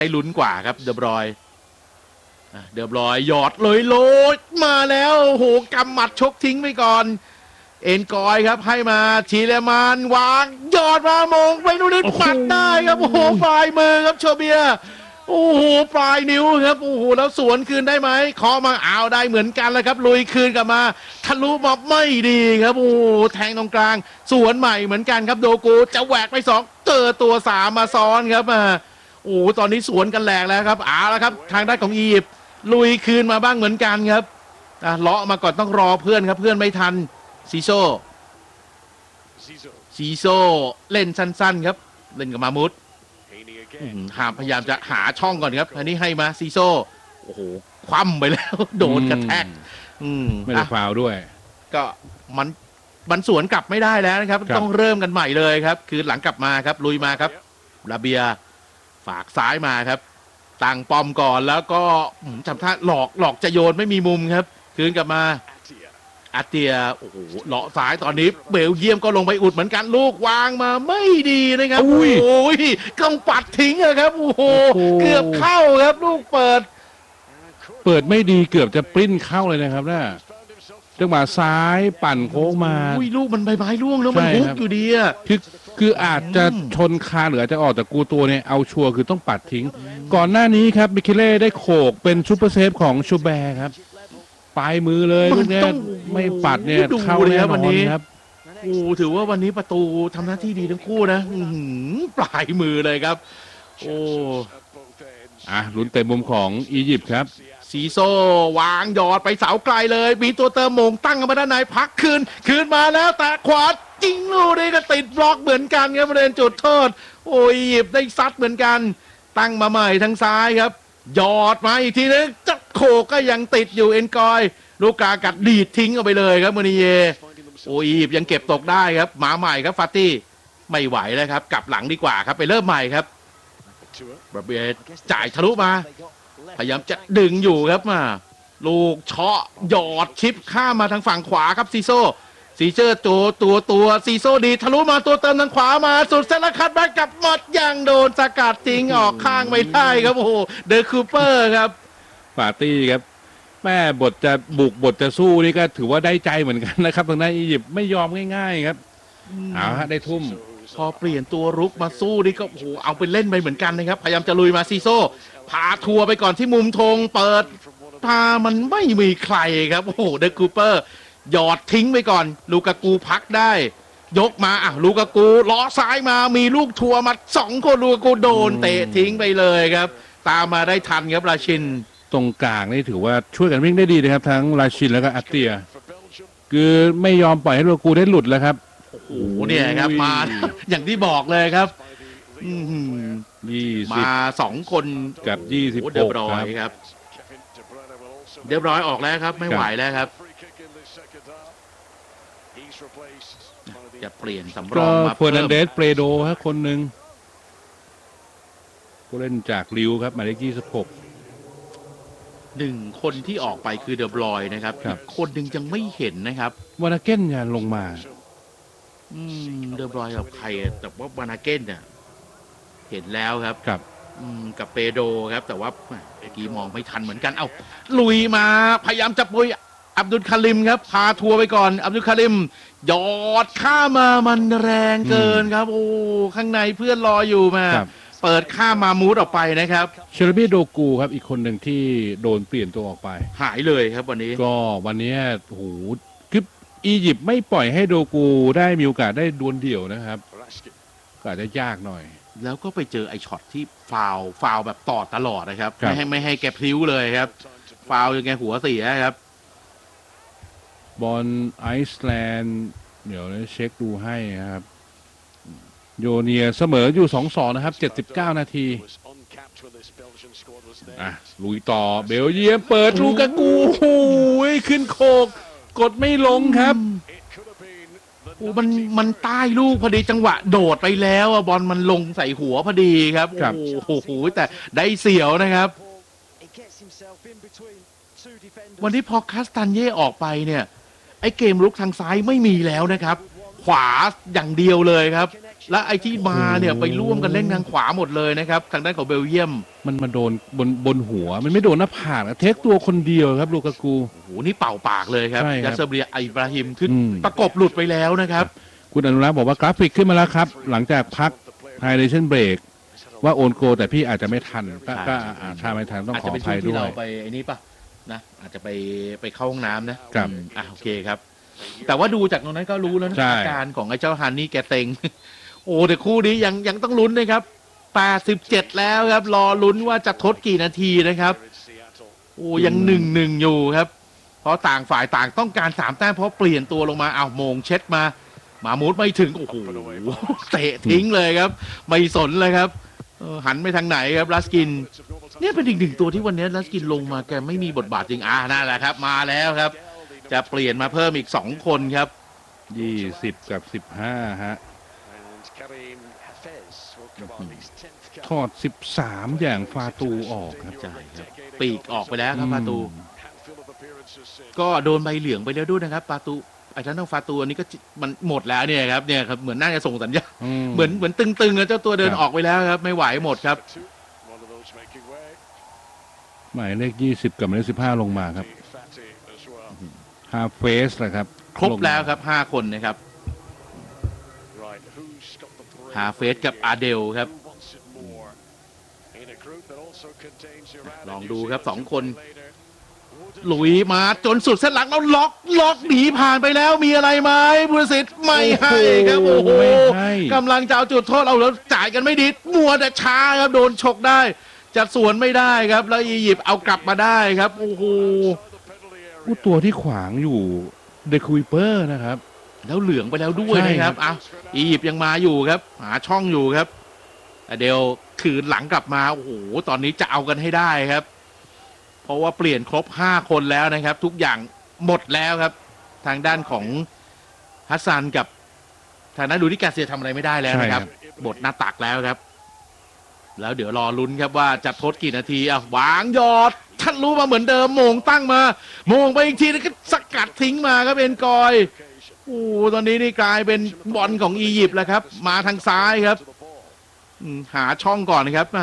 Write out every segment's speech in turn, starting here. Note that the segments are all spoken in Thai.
ได้ลุ้นกว่าครับเดอบรอยหยอดเลยโลดมาแล้วโอ้โหกำหมัดชกทิ้งไปก่อนเอ็นกอยครับให้มาทีเลมานวางหยอดมามงไปนู่นนี่ปัดได้ครับโอ้โหปลายมือครับโชเบียโอ้โหปลายนิ้วครับโอ้โหแล้วสวนคืนได้ไหมเคาะมาเอาได้เหมือนกันแล้วครับลุยคืนกลับมาทะลุมาไม่ดีครับโอ้โหแทงตรงกลางสวนใหม่เหมือนกันครับโดกูจะแหวกไป2เจอตัว3มาซ้อนครับโอ้โหตอนนี้สวนกันแหลกแล้วครับเอาละครับทางด้านของอียิปต์ลุยคืนมาบ้างเหมือนกันครับเลาะมาก่อนต้องรอเพื่อนครับเพื่อนไม่ทันซีโซเล่นสั้นๆครับเล่นกับมามุดพยายามจะหาช่องก่อนครับอันนี้ให้มาซีโซโอ้โหคว่ำไปแล้วโดนกระแทกไม่ได้ฟาวด้วยก็มันสวนกลับไม่ได้แล้วนะครับต้องเริ่มกันใหม่เลยครับคือหลังกลับมาครับลุยมาครับลาเบียฝากซ้ายมาครับตั้งปอมก่อนแล้วก็จำท่าหลอกจะโยนไม่มีมุมครับคืนกลับมาอาเตียโอ้โหเลาะสายตอนนี้เบลเยียมก็ลงไปอุดเหมือนกันลูกวางมาไม่ดีนะครับโอ้ยกำปัดทิ้งอะครับโอ้โหเกือบเข้าครับลูกเปิดไม่ดีเกือบจะปริ้นเข้าเลยนะครับน่ะจังหวะซ้ายปั่นโค้งมาลูกมันใบไม้ร่วงแล้วมันฮุกอยู่ดีอะคืออาจจะชนคาหรืออาจจะออกแต่กูตัวเนี่ยเอาชัวร์คือต้องปัดทิ้งก่อนหน้านี้ครับมิเคเล่ได้โขกเป็นซูเปอร์เซฟของชูแบร์ครับปลายมือเลยลูกนี้ไม่ปัดเนี่ยเข้าแน่นอนครับโอ้ถือว่าวันนี้ประตูทำหน้าที่ดีทั้งคู่นะปลายมือเลยครับโอ้ลุ้นเต็มมุมของอียิปต์ครับซีโซวางหยอดไปเสาไกลเลยมีตัวเติมมงตั้งมาด้านในพักคืนมาแล้วแต่ขวาจริงลูกนี้ก็ติดบล็อกเหมือนกันครับประเด็นจุดโทษโอ้ยอียิปต์ได้ซัดเหมือนกันตั้งมาใหม่ทางซ้ายครับหยอดมาอีกทีนึงจับโขก็ยังติดอยู่เอ็นกอยลูกกากัดดีดทิ้งออกไปเลยครับมูนิเยโอ้อียิปต์ยังเก็บตกได้ครับมาใหม่ครับฟาตี้ไม่ไหวแล้วครับกลับหลังดีกว่าครับไปเริ่มใหม่ครับบราเบียจ่ายทะลุมาพยายามจะดึงอยู่ครับมาลูกเชาะหยอดชิปข้ามมาทางฝั่งขวาครับซีเจอร์ตัวซีโซดีทะลุมาตัวเติมทางขวามาสุดเซนคัดแบ็กกับหมดยังโดนสกัดทิ้งออกข้างไม่ได้ครับโอ้โหเดอะคูเปอร์ครับปาร์ตี้ครับแม่บทจะบุกบทจะสู้นี่ก็ถือว่าได้ใจเหมือนกันนะครับทางด้านอียิปต์ไม่ยอมง่ายๆครับได้ทุ่มพอเปลี่ยนตัวรุกมาสู้นี่ก็โอ้โหเอาไปเล่นไปเหมือนกันนะครับพยายามจะลุยมาซีโซพาทัวร์ไปก่อนที่มุมธงเปิดพามันไม่มีใครครับโอ้โหเดอะคูเปอร์หยอดทิ้งไปก่อนลูกากูพักได้ยกมาลูกากูล้อซ้ายมามีลูกทัวร์มา2คนลูกากูโดนเตะทิ้งไปเลยครับตามมาได้ทันครับราชินตรงกลางนี่ถือว่าช่วยกันวิ่งได้ดีนะครับทั้งราชินแล้วก็อาเตียคือไม่ยอมปล่อยให้ลูกากูได้หลุดแล้วครับโอ้โหเนี่ยครับมาอย่างที่บอกเลยครับมา2คนกับ26 เรียบร้อยครับเรียบร้อยออกแล้วครับไม่ไหวแล้วครับจะเปลี่ยนสำรองมาเฟอร์นันเดสเปโดครับคนหนึ่งผู้เล่นจากลิวครับหมายเลข26 1คนที่ออกไปคือเดอบรอยนะครับคนหนึ่งยังไม่เห็นนะครับวานาเก้นยันลงมาเดอบรอยกับใครแต่ว่าวานาเก้นเนี่ยเห็นแล้วครับกับเปโดครับแต่ว่าเมื่อกี้มองไม่ทันเหมือนกันลุยมาพยายามจะปุยอับดุลคาริมครับพาทัวร์ไปก่อนอับดุลคาริมหยอดข้ามามันแรงเกินครับโอ้ข้างในเพื่อนรออยู่มาเปิดข้ามามูดออกไปนะครับเชลบี้โดกูครับอีกคนหนึ่งที่โดนเปลี่ยนตัวออกไปหายเลยครับวันนี้ก็วันนี้โหคืออียิปต์ไม่ปล่อยให้โดกูได้มีโอกาสได้ดวลเดี่ยวนะครับก็อาจจะยากหน่อยแล้วก็ไปเจอไอช็อตที่ฟาวแบบต่อตลอดนะครับไม่ให้แกพลิ้วเลยครับฟาวยังไงหัวเสียครับบอลไอซ์แลนด์เดี๋ยวเช็คดูให้ครับโยเนียเสมออยู่ 2-2 นะครับ79 นาทีลุยต่อเบลเยียมเปิดลูกากูขึ้นโคกกดไม่ลงครับมันใต้ลูกพอดีจังหวะโดดไปแล้วบอลมันลงใส่หัวพอดีครับโอ้โหแต่ได้เสียวนะครับวันที่พอคาสตันเย่ออกไปเนี่ยไอเกมลุกทางซ้ายไม่มีแล้วนะครับขวาอย่างเดียวเลยครับและไอ้ที่มาเนี่ยไปร่วมกันเล่นทางขวาหมดเลยนะครับทางด้านของเบลเยียมมันมาโดนบนหัวมันไม่โดนหน้าผากนะเทคตัวคนเดียวครับลูกากูโอ้โหนี่เป่าปากเลยครับใช่ครับยาเซเบียอิบราฮิมคืออมประกบหลุดไปแล้วนะครับคุณอนุรักษ์บอกว่ากราฟิกขึ้นมาแล้วครับ หลังจากพักไฮเดชั่นเบรกว่าโอนโกแต่พี่อาจจะไม่ทันก็ถ้าไม่ทันต้องอาจขจะอเป็นอช่ภัวย งด้ที่วเรายไปไอ้นี่ป่ะนะอาจจะไปเข้าห้องน้ำนะครับ โอเคครับ แต่ว่าดูจากตรงนั้นก็รู้แล้วนะใช่อาการของไอ้เจ้าฮันนี่แกเต็ง โอ้แต่คู่นี้ยังต้องลุ้นนะครับ87แล้วครับรอลุ้นว่าจะทดกี่นาทีนะครับโอ้ยัง1-1อยู่ครับเพราะต่างฝ่ายต่างต้องการ3แต้มเพราะเปลี่ยนตัวลงมาเอาโมงเช็ดมามูดไม่ถึงโอ้โหเตะทิ้งเลยครับไม่สนเลยครับหันไปทางไหนครับลัสกินเนี่ยเป็นอีกหนึ่งตัวที่วันนี้ลัสกินลงมาแกไม่มีบทบาทจริงนั่นแหละครับมาแล้วครับ จะเปลี่ยนมาเพิ่มอีก2คนครับ 20 กับ 15 ฮะถอด 13 อย่างฟาตูออกครับใช่ครับปีกออกไปแล้วครับปาตู ก็โดนใบเหลืองไปแล้วด้วยนะครับปาตูไอ้ท่านต้องฟาตูอันนี้ก็มันหมดแล้วเนี่ยครับเหมือนน่าจะส่งสัญญาณเหมือนตึงๆแล้วเจ้าตัวเดินออกไปแล้วครับไม่ไหวหมดครับหมายเลข 20 กับหมายเลข 15 ลงมาครับฮาเฟสนะครับครบแล้วครับ5คนนะครับฮาเฟสกับอาเดลครับลองดูครับ2คนหลุยมาจนสุดเส้นหลังแล้วล็อกหนีผ่านไปแล้วมีอะไรไหมบุรสิทธิ์ไม่ให้ครับโอ้โหไม่ให้กำลังจะเอาจุดโทษเอาแล้วจ่ายกันไม่ดีมัวแต่ช้าครับโดนฉกได้จะสวนไม่ได้ครับแล้วอียิปต์เอากลับมาได้ครับโอ้โหผู้ตัวที่ขวางอยู่เดคูเปอร์นะครับแล้วเหลืองไปแล้วด้วยนะครับอ่ะอียิปต์ยังมาอยู่ครับหาช่องอยู่ครับเดลคืนหลังกลับมาโอ้โหตอนนี้จะเอากันให้ได้ครับเพราะว่าเปลี่ยนครบ5คนแล้วนะครับทุกอย่างหมดแล้วครับทางด้านของฮัสซันกับทางด้านดูดิกาเซียทำอะไรไม่ได้แล้วนะครับบทหน้าตักแล้วครับแล้วเดี๋ยวรอลุ้นครับว่าจะทดกี่นาทีอ่ะวางยอดท่านรู้มาเหมือนเดิมโมงตั้งมาโมงไปอีกทีแล้วก็สกัดทิ้งมาครับเอ็นกอยโอ้ตอนนี้นี่กลายเป็นบอลของอียิปต์แล้วครับมาทางซ้ายครับหาช่องก่อนนะครับ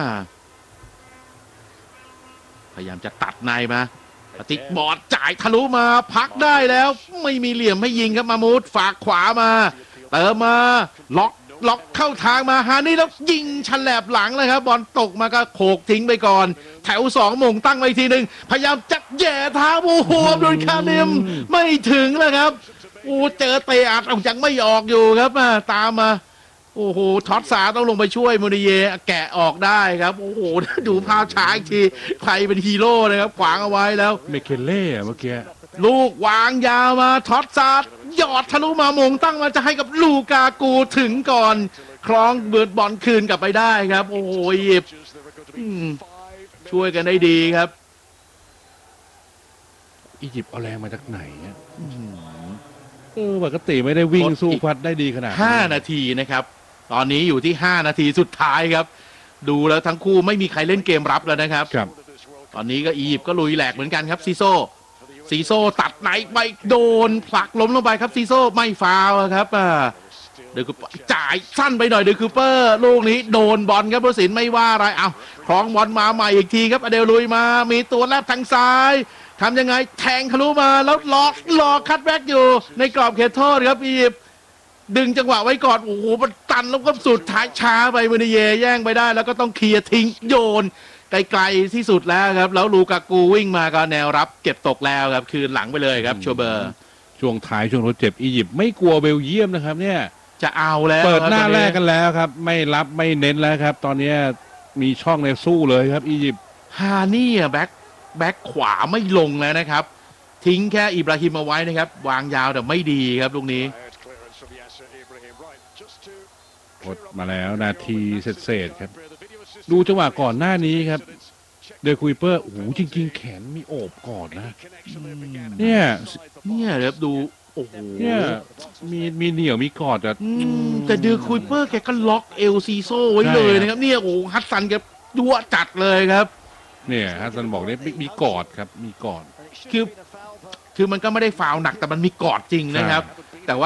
พยายามจะตัดในมาติดบอดจ่ายทะลุมาพักได้แล้วไม่มีเหลี่ยมให้ยิงครับมามูดฝากขวามาเติมมาล็อกเข้าทางมาฮานี่แล้วยิงฉลับหลังเลยครับบอลตกมาก็โขกทิ้งไปก่อนแถว2โมงตั้งไว้ทีหนึ่งพยายามจัดแย่เท้าโอ้โหโดนคาเนมไม่ถึงเลยครับโอ้เจอเตะอัดยังไม่ออกอยู่ครับตามมาโอ้โหท็อตสาต้องลงไปช่วยมูนิเยแกะออกได้ครับโอ้โหดูภาพช้าอีกทีใครเป็นฮีโร่นะครับขวางเอาไว้แล้วเมเคเล่เมื่อกี้ลูกวางยาวมาท็อตซาดหยอดทะลุมาโมงตั้งมาจะให้กับลูกากูถึงก่อนคล้องเบิร์ดบอลคืนกลับไปได้ครับโอ้โหหยิบช่วยกันได้ดีครับอียิปต์เอาแรงมาจากไหนเนี่ยปกติไม่ได้วิ่งสู้พัดได้ดีขนาด 5 นาทีนะครับตอนนี้อยู่ที่5 นาทีสุดท้ายครับดูแล้วทั้งคู่ไม่มีใครเล่นเกมรับแล้วนะครับตอนนี้ก็อียิปต์ก็ลุยแหลกเหมือนกันครับซีโซ่ตัดไหนไปโดนผลักล้มลงไปครับซีโซ่ไม่ฟาวครับเดอะคูเปอร์จ่ายสั้นไปหน่อยเดอะคูเปอร์ลูกนี้โดนบอลครับผู้สินไม่ว่าอะไรเอาคล้องบอลมาใหม่อีกทีครับอเดลลุยมามีตัวแลบทางซ้ายทำยังไงแทงทะลุมาแล้วล็อกคัตแบ็กอยู่ในกรอบเขตโทษครับอียิปต์ดึงจังหวะไว้ก่อนโอ้โหมันตันแล้วก็สุดท้ายช้าไปมูนิเยแย่งไปได้แล้วก็ต้องเคลียร์ทิ้งโยนไกลๆที่สุดแล้วครับแล้วลูกากูวิ่งมาก็แนวรับเก็บตกแล้วครับคืนหลังไปเลยครับโชเบอร์ช่วงท้ายช่วงทดเจ็บอียิปต์ไม่กลัวเบลเยียมนะครับเนี่ยจะเอาแล้วเปิดหน้าแรกกันแล้วครับไม่รับไม่เน้นแล้วครับตอนนี้มีช่องในสู้เลยครับอียิปต์ฮานี่แบ็คขวาไม่ลงแล้วนะครับทิ้งแค่อิบราฮิมเอาไว้นะครับวางยาวแต่ไม่ดีครับลูกนี้หมดมาแล้วนาทีเศษครับดูจังหวะก่อนหน้านี้ครับเดอะคูเปอร์โอ้โหจริงๆแขนมีโอบกอดนะเนี่ยครับดูโอ้โหเนี่ยมีเหนียวมีกอดแต่เดอะคูเปอร์แกก็ล็อกเอลซีโซ่ไว้เลยนะครับเนี่ยโอ้ฮัตซันแกดัวจัดเลยครับเนี่ยฮัสซันบอกเนี่ยมีกอดครับมีกอดคือมันก็ไม่ได้ฟาวหนักแต่มันมีกอดจริงนะครับแต่ว่า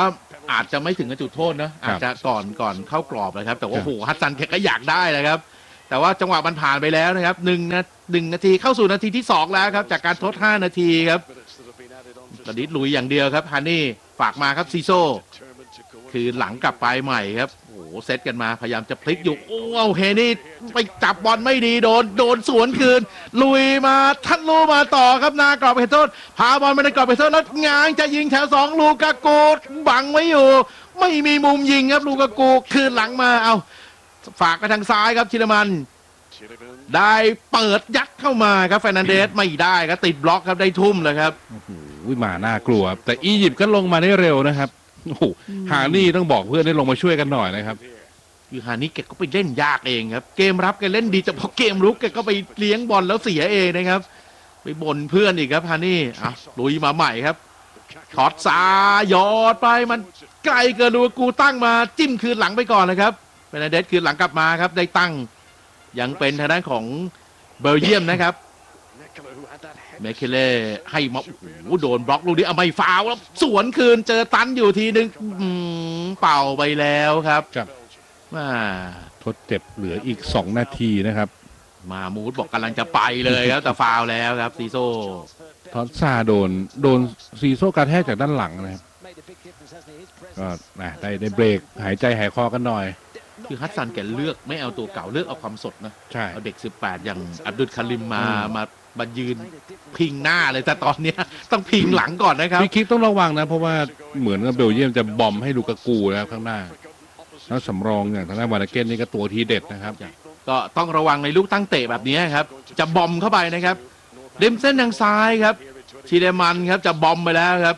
อาจจะไม่ถึงกับจุดโทษนะอาจจะก่อนเข้ากรอบนะครับแต่ว่าครับโหฮัสซันแกก็อยากได้นะครับแต่ว่าจังหวะมันผ่านไปแล้วนะครับหนึ่งนาทีเข้าสู่นาทีที่2แล้วครับจากการทด5นาทีครับกระดิษลุยอย่างเดียวครับฮันนี่ฝากมาครับซีโซคือหลังกลับไปใหม่ครับโอ้โหเซตกันมาพยายามจะพลิกอยู่โอ้เอาเฮนี่ไปจับบอลไม่ดีโดนสวนคืนลุยมาทัดลูมาต่อครับหนากรอบเขตโทษพาบอลมาในกรอบเขตโทษแล้วง้างจะยิงแถว2ลูกากูบังไว้อยู่ไม่มีมุมยิงครับลูกากูคืนหลังมาเอาฝากไปทางซ้ายครับชิลมันได้เปิดยัดเข้ามาครับเฟร์นันเดสไม่ได้ครับติดบล็อกครับได้ทุ่มเลยครับมาน่ากลัวแต่อียิปต์ก็ลงมาได้เร็วนะครับโอ้โหฮานี่ต้องบอกเพื่อนให้ลงมาช่วยกันหน่อยนะครับคือฮานี่แกก็ไปเล่นยากเองครับเกมรับแกเล่นดีแต่พอเกมรุกแกก็ไปเลี้ยงบอลแล้วเสียเองนะครับไปบ่นเพื่อนอีกครับฮานี่ลุยมาใหม่ครับถอดซ้ายยอดไปมันไกลเกินลูกูตั้งมาจิ้มคืนหลังไปก่อนนะครับเฟร์นันเดสคืนหลังกลับมาครับได้ตั้งยังเป็นทางด้านของเบลเยียมนะครับเมเคเล่ให้มาโอ้โหโดนบล็อกลูกนี้เอาไม่ฟาวแล้วสวนคืนเจอตันอยู่ทีนึงเป่าไปแล้วครับทดเจ็บเหลืออีก2นาทีนะครับมามูดบอกกำลังจะไปเลยครับแต่ฟาวแล้วครับซีโซ่ทอสซาโดนซีโซ่กระแทกจากด้านหลังนะครับก็ได้เบรกหายใจหายคอกันหน่อยคือฮัสซันแกเลือกไม่เอาตัวเก่าเลือกเอาความสดนะใช่เอาเด็ก18อย่างอับดุลคาริมมายืนพิงหน้าเลยแต่ตอนนี้ต้องพิงหลังก่อนนะครับพี่คิดต้องระวังนะเพราะว่าเหมือนกับเบลเยียมจะบอมให้ลูกากูแล้วข้างหน้าแล้วสำรองอย่างทางด้านวานาเกนนี่ก็ตัวทีเด็ดนะครับก็ต้องระวังในลูกตั้งเตะแบบนี้ครับจะบอมเข้าไปนะครับเดมเส้นทางซ้ายครับชีเดมันครับจะบอมไปแล้วครับ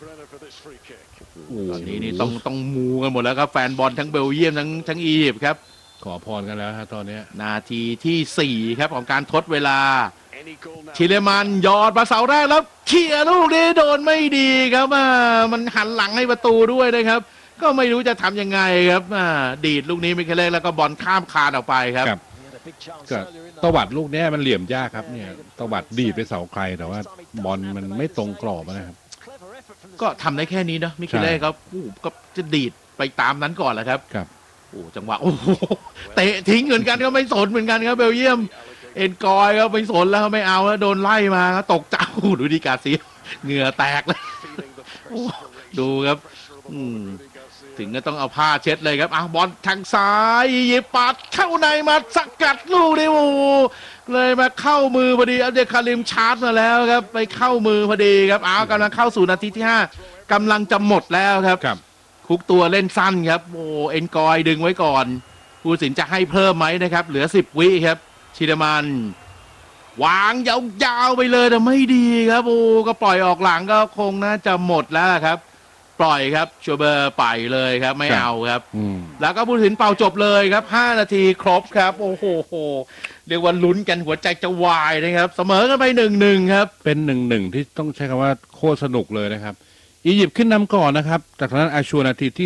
ตอนนี้นี่ต้องมูกันหมดแล้วครับแฟนบอลทั้งเบลเยียมทั้งอียิปต์ครับขอพรกันแล้วครับตอนนี้นาทีที่4ครับของการทดเวลาชิเลมันยอดมาเสาแรกแล้วเขี่ยลูกนี้โดนไม่ดีครับมันหันหลังให้ประตูด้วยนะครับก็ไม่รู้จะทำยังไงครับดีดลูกนี้ไม่แค่เล็กแล้วก็บอลข้ามคานออกไปครับก็ตวัดลูกนี้มันเหลี่ยมยากครับเนี่ยตวัดดีดไปเสาไกลแต่ว่าบอลมันไม่ตรงกรอบนะครับก็ทำได้แค่นี้นะมิเคเล่ครับก็จะดีดไปตามนั้นก่อนแหละครับจังหวะเตะทิ้งเหมือนกันก็ไม่สนเหมือนกันครับเบลเยียมเอ็นกอยครับไม่สนแล้วไม่เอาแล้วโดนไล่มาตกเจ้าดูดีกาเสียเหงื่อแตกเลยดูครับถึงก็ต้องเอาผ้าเช็ดเลยครับบอลทางซ้ายยิบปัดเข้าในมาสกัดลูกนี่เลยมาเข้ามือพอดีอับดุลคาริมชาร์จมาแล้วครับไปเข้ามือพอดีครับกำลังเข้าสู่นาทีที่5กำลังจะหมดแล้วครับคุกตัวเล่นสั้นครับเอ็นกอยดึงไว้ก่อนผู้ตัดสินจะให้เพิ่มไหมนะครับเหลือ10 วิครับชิดามันวางยาวๆไปเลยแต่ไม่ดีครับก็ปล่อยออกหลังก็คงน่าจะหมดแล้วครับปล่อยครับชัวเบอร์ไปเลยครับไม่เอาครับแล้วก็ผู้ตัดสินเป่าจบเลยครับ5 นาทีครบครับโอ้โหเรียกว่าลุ้นกันหัวใจจะวายนะครับเสมอกันไป1-1ครับเป็น1-1ที่ต้องใช้คำว่าโคตรสนุกเลยนะครับอียิปต์ขึ้นนำก่อนนะครับจากทางด้านอาชัวนาทีที่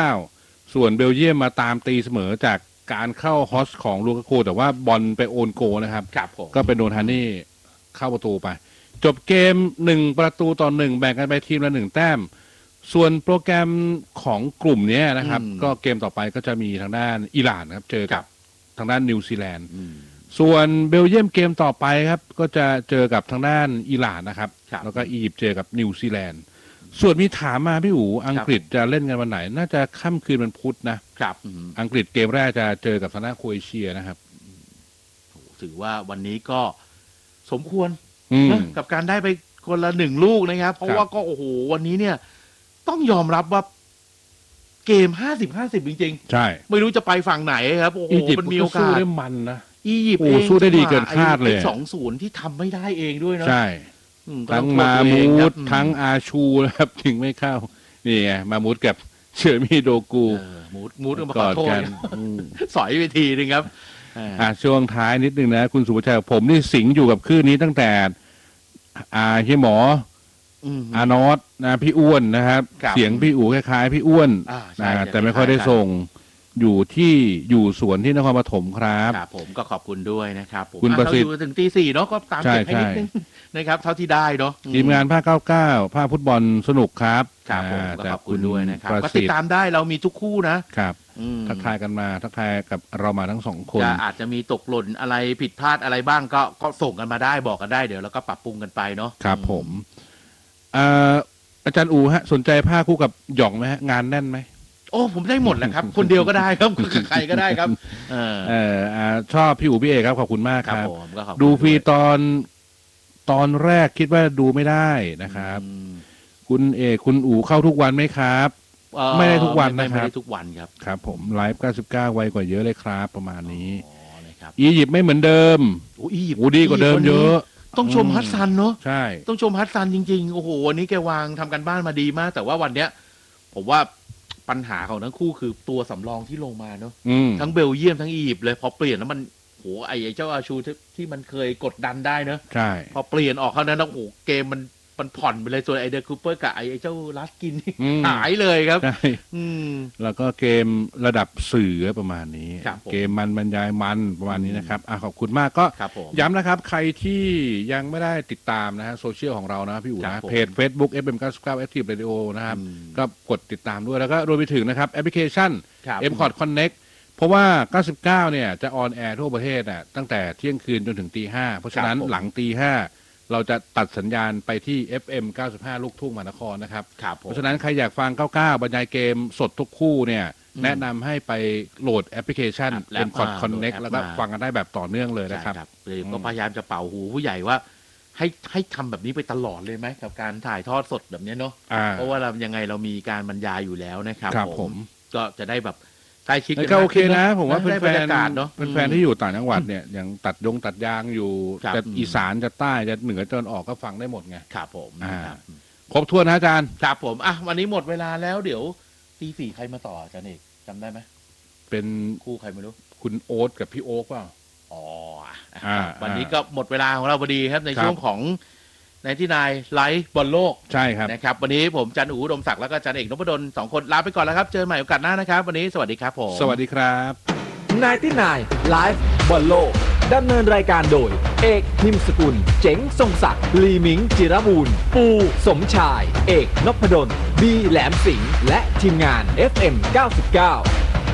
19ส่วนเบลเยียมมาตามตีเสมอจากการเข้าฮอสของลูกากูแต่ว่าบอลไปโอนโกนะครับก็เป็นโดนฮานี่เข้าประตูไปจบเกม1-1แบ่งกันไปทีมละ1 แต้มส่วนโปรแกรมของกลุ่มนี้นะครับก็เกมต่อไปก็จะมีทางด้านอิหร่านครับเจอกับทางด้านนิวซีแลนด์ส่วนเบลเยียมเกมต่อไปครับก็จะเจอกับทางด้านอิหร่านนะครับแล้วก็อียิปต์เจอกับนิวซีแลนด์ส่วนมีถามมาพี่อู๋อังกฤษจะเล่นกันวันไหนน่าจะค่ำคืนวันพุธนะครับอังกฤษเกมแรกจะเจอกับทางด้านโครเอเชียนะครับถือว่าวันนี้ก็สมควรกับการได้ไปคนละ1 ลูกนะครับเพราะว่าก็วันนี้เนี่ยต้องยอมรับว่าเกม50-50จริงๆใช่ไม่รู้จะไปฝั่งไหนครับมันมีโอกาสสู้ได้มันนะอียิปต์สู้ได้ดีเกินคาดเลย 2-0ที่ทำไม่ได้เองด้วยนะใช่ทั้งมามูดทั้งอาชูนะครับถึงไม่เข้านี่ไงมามูดกับเชอร์มีโดกูมูดมาขอโทษกันสอยไปทีนึงครับช่วงท้ายนิดนึงนะคุณสุภชัยผมนี่สิงอยู่กับคลื่นนี้ตั้งแต่เฮียหมออานอสนะพี่อ้วนนะครับเสียงพี่อู๋คล้ายๆพี่อ้วนแต่ไม่ค่อยได้ส่งอยู่สวนที่นครปฐมครับครับผมก็ขอบคุณด้วยนะครับผมคุณประสิทธิ์เราอยู่ถึงตี 4เนาะก็ตามเก็บให้นิดนึงนะครับเท่าที่ได้เนาะทีมงานภาค99ภาคฟุตบอลสนุกครับครับผมก็จากขอบคุณด้วยนะครับประก็สิติทดธิ์ตามได้เรามีทุกคู่นะครับทักทายกันมาทักทายกับเรามาทั้งสองคนจะอาจจะมีตกหล่นอะไรผิดพลาดอะไรบ้างก็ส่งกันมาได้บอกกันได้เดี๋ยวเราก็ปรับปรุงกันไปเนาะครับผมอาจารย์อูฮะสนใจผ้าคู่กับหย่องไหมฮะงานแน่นไหมโอ้ผมได้หมดแหละครับ คนเดียวก็ได้ครับ ใครก็ได้ครับชอบพี่อูพี่เอกครับขอบคุณมากคครับ รับผมก็ขอบคุณดูฟรีตอนแรกคิดว่าดูไม่ได้นะครับ คุณเอกคุณอูเข้าทุกวันไหมครับ ไม่ได้ทุกวันนะครับไม่ได้ทุกวันครับครับผมไลฟ์99ไวกว่าเยอะเลยครับ ประมาณนี้อ๋อนะครับอียิปต์ไม่เหมือนเดิมโอ้อียิปต์โอ้ดีกว่าเดิมเยอะต้องชมฮัสซันเนาะใช่ต้องชมฮัสซันจริงๆโอ้โหวันนี้แกวางทำกันบ้านมาดีมาก แต่ว่าวันเนี้ยผมว่าปัญหาของทั้งคู่คือตัวสำรองที่ลงมาเนาะ ทั้งเบลเยียมทั้งอียิปต์เลยพอเปลี่ยนแล้วมันโหไอ้เจ้าอาชูที่มันเคยกดดันได้เนอะใช่พอเปลี่ยนออกเท่านั้นแล้วโอ้โหเกมมันผ่อนไปเลยส่วนไอเดอร์คูเปอร์กับไอเจ้าลัสกินนี่หายเลยครับใช่แล้วก็เกมระดับสื่อประมาณนี้ เกมมันบรรยายมันประมาณนี้นะครับขอบคุณมากก็ ย้ำนะครับใครที่ยังไม่ได้ติดตามนะฮะโซเชียลของเรานะพี่อู๋นะเพจ Facebook FM99 Active Radio นะครับก็กดติดตามด้วยแล้วก็รวมไปถึงนะครับแอปพลิเคชัน M-Cod Connect เพราะว่า 99 เนี่ยจะออนแอร์ทั่วประเทศน่ะตั้งแต่เที่ยงคืนจนถึงตี 5เพราะฉะนั้นหลังตี 5เราจะตัดสัญญาณไปที่ FM 95 ลูกทุ่งมหานครนะครับเพราะฉะนั้นใครอยากฟัง 99 บรรยายเกมสดทุกคู่เนี่ยแนะนำให้ไปโหลดแอปพลิเคชัน M-Cod Connect แล้วก็ฟังกันได้แบบต่อเนื่องเลยนะครับก็พยายามจะเป่าหูผู้ใหญ่ว่าให้ทำแบบนี้ไปตลอดเลยไหมกับการถ่ายทอดสดแบบนี้เนาะเพราะว่าเรายังไงเรามีการบรรยายอยู่แล้วนะครับผมก็จะได้แบบใกล้ชิดกันโอเคนะผมว่าเป็นแฟนเนาะเป็นแฟนที่อยู่ต่างจังหวัดเนี่ยอย่างตัดยางอยู่จะอีสานจะใต้จะเหนือจนออกก็ฟังได้หมดไงครับผมครบถ้วนนะอาจารย์ครับผมวันนี้หมดเวลาแล้วเดี๋ยวตี 4ใครมาต่ออาจารย์เอกจำได้ไหมเป็นคู่ใครไม่รู้คุณโอ๊ตกับพี่โอ๊คเปล่าวันนี้ก็หมดเวลาของเราพอดีครับในช่วงของในที่นายไลฟ์บอลโลกใช่ครับนะครับวันนี้ผมจันอู๋อุดมศักดิ์แล้วก็จันเอกนพดล2คนลาไปก่อนแล้วครับเจอใหม่โอกาสหน้านะครับวันนี้สวัสดีครับผมสวัสดีครับนายที่นายไลฟ์บอลโลกดำเนินรายการโดยเอกนิมสกุลเจ๋งทรงศักดิ์ลีมิงจิรบูรณ์ปูสมชายเอกนพดลบีแหลมสิงห์และทีมงาน FM 99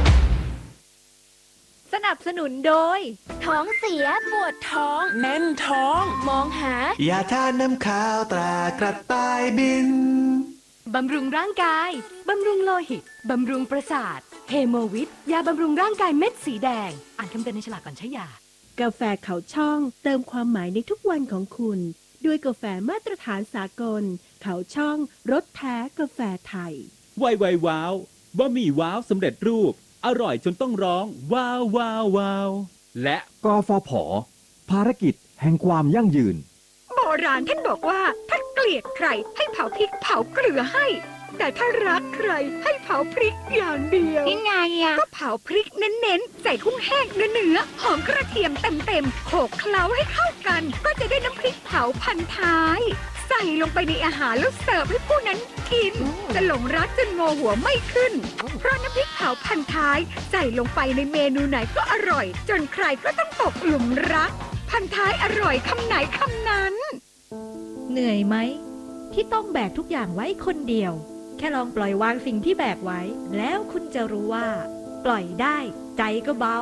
สนับสนุนโดยท้องเสียปวดท้องแน่นท้องมองหายาทาน้ำขาวตรากระต่ายบินบำรุงร่างกายบำรุงโลหิตบำรุงประสาทเฮโมวิทยาบำรุงร่างกายเม็ดสีแดงอ่านคำเตือนในฉลากก่อนใช้ยากาแฟเขาช่องเติมความหมายในทุกวันของคุณด้วยกาแฟมาตรฐานสากลเขาช่องรสแท้กาแฟไทยไวว้าวบะหมี่ว้าวสำเร็จรูปอร่อยจนต้องร้องว้าวว้าวว้าวและกฟผ.ภารกิจแห่งความยั่งยืนโบราณท่านบอกว่าถ้าเกลียดใครให้เผาพริกเผาเกลือให้แต่ถ้ารักใครให้เผาพริกอย่างเดียวยังไงอะก็เผาพริกเน้นๆใส่กุ้งแห้งเนื้อหอมกระเทียมเต็มๆโขลกเคล้าให้เข้ากันก็จะได้น้ำพริกเผาพันท้ายใส่ลงไปในอาหารแล้วเสิร์ฟให้ผู้นั้นกินจะหลงรักจนงอหัวไม่ขึ้นเพราะน้ำพริกเผาพันท้ายใส่ลงไปในเมนูไหนก็อร่อยจนใครก็ต้องตกหลุมรักพันท้ายอร่อยคำไหนคำนั้นเหนื่อยไหมที่ต้องแบกทุกอย่างไว้คนเดียวแค่ลองปล่อยวางสิ่งที่แบกไว้แล้วคุณจะรู้ว่าปล่อยได้ใจก็เบา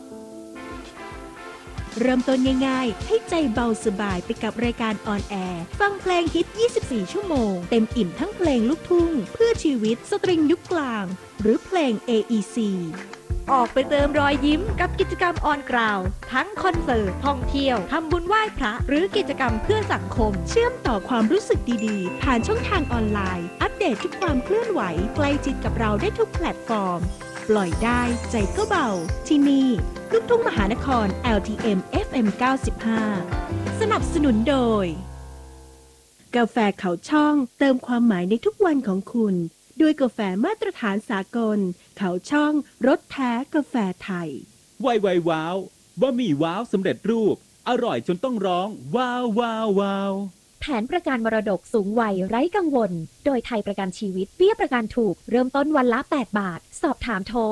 เริ่มต้นง่ายๆให้ใจเบาสบายไปกับรายการออนแอร์ฟังเพลงฮิต24ชั่วโมงเต็มอิ่มทั้งเพลงลูกทุ่งเพื่อชีวิตสตริงยุคกลางหรือเพลง AEC ออกไปเติมรอยยิ้มกับกิจกรรมออนกราวทั้งคอนเสิร์ตท่องเที่ยวทำบุญไหว้พระหรือกิจกรรมเพื่อสังคมเชื่อมต่อความรู้สึกดีๆผ่านช่องทางออนไลน์อัปเดตทุกความเคลื่อนไหวใกล้ชิดกับเราได้ทุกแพลตฟอร์มปล่อยได้ใจก็เบาที่นี่ลูกทุ่งมหานคร LTM FM 95สนับสนุนโดยกาแฟเขาช่องเติมความหมายในทุกวันของคุณด้วยกาแฟมาตรฐานสากลเขาช่องรสแท้กาแฟไทยไวว้าวบะหมี่ว้าวสำเร็จรูปอร่อยจนต้องร้องว้าวว้าวว้าวแผนประกันมรดกสูงวัยไร้กังวลโดยไทยประกันชีวิตเบี้ยประกันถูกเริ่มต้นวันละ8 บาทสอบถามโทร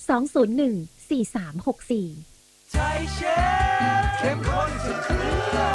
02 201 4364 ไทยเชฟเข้มข้นสุด